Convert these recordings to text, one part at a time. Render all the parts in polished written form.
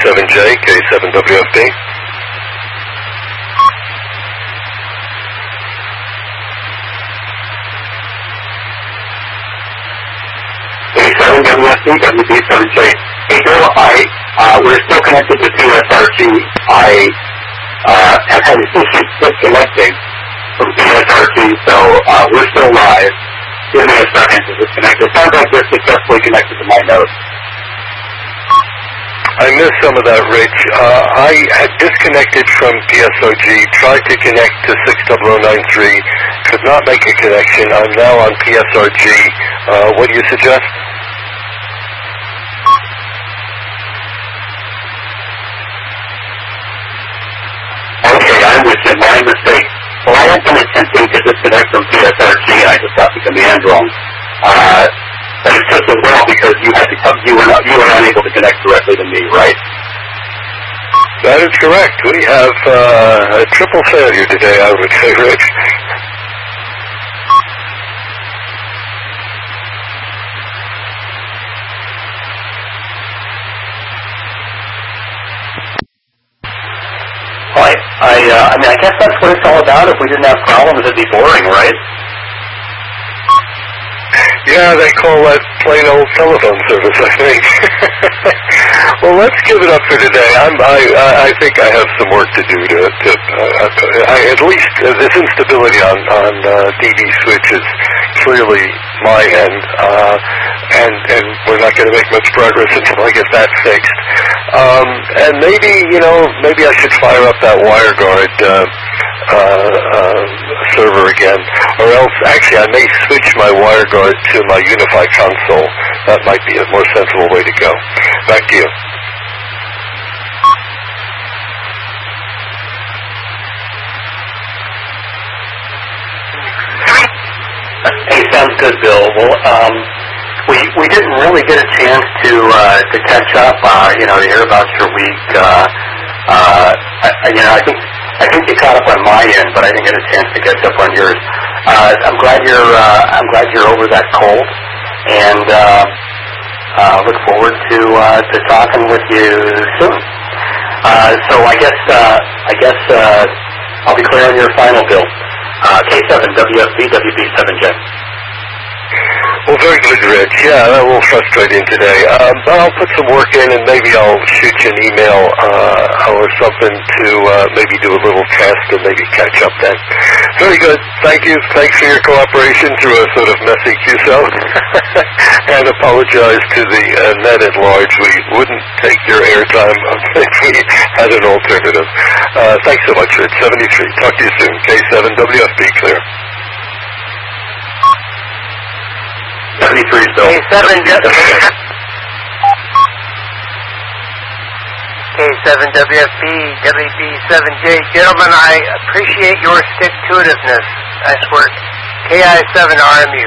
WB7J, K7WFB. K7WFB, WB7J. Hey, Bill, we're still connected to PSRG. I have had issues disconnecting from PSRG, so we're still live. Give me a second to disconnect. It sounds like we're successfully connected to my node. I missed some of that, Rich. I had disconnected from PSOG, tried to connect to 60093, could not make a connection. I'm now on PSRG. What do you suggest? Okay, I'm with you. My mistake. Well, I have been attempting to disconnect from PSRG. I just got the command wrong. But it's just as well because you had to come. You were unable to connect directly to me, right? That is correct. We have a triple failure today, I would say, Rich. I mean, I guess that's what it's all about. If we didn't have problems, it'd be boring, right? Yeah, they call that plain old telephone service, I think. Well, let's give it up for today. I think I have some work to do at least this instability on DB switch is clearly my end, and we're not going to make much progress until I get that fixed. And maybe I should fire up that WireGuard server again, or else actually I may switch my WireGuard to my Unify console. That might be a more sensible way to go. Back to you. Hey, sounds good, Bill. Well, we didn't really get a chance to catch up, to hear about your week. I think you caught up on my end, but I didn't get a chance to catch up on yours. I'm glad you're over that cold, and look forward to talking with you soon. So I guess I'll be clear on your final bill. K7WFB WB7J. Well, very good, Rich. Yeah, that will frustrate him today. But I'll put some work in, and maybe I'll shoot you an email or something to maybe do a little test and maybe catch up then. Very good. Thank you. Thanks for your cooperation through a sort of messy QSO. And apologize to the net at large. We wouldn't take your airtime if we had an alternative. Thanks so much, Rich. 73. Talk to you soon. K7WFB clear. 73 Bill. K7WFB, WB7J. Gentlemen, I appreciate your stick-to-itiveness. Nice work. KI7RMU.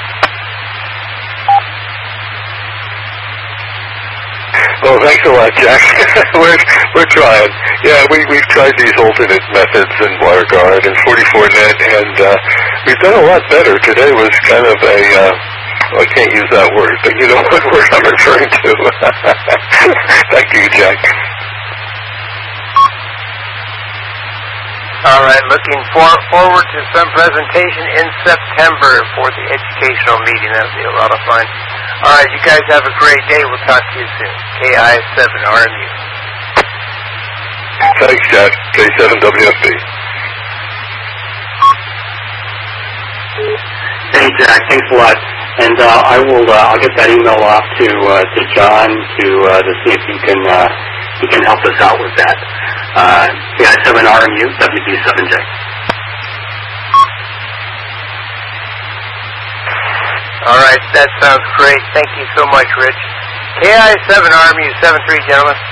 Well, thanks a lot, Jack. we're trying. Yeah, we've tried these alternate methods in WireGuard and 44net, and we've done a lot better. Today was kind of I can't use that word, but you know what word I'm referring to. Thank you, Jack. All right, looking forward to some presentation in September for the educational meeting. That'll be a lot of fun. All right, you guys have a great day. We'll talk to you soon. KI7RMU. Thanks, Jack. K7WFB. Hey, Jack. Thanks a lot. And I'll get that email off to John to see if he can help us out with that. KI7RMU WB7J. All right, that sounds great. Thank you so much, Rich. KI7RMU 73, gentlemen.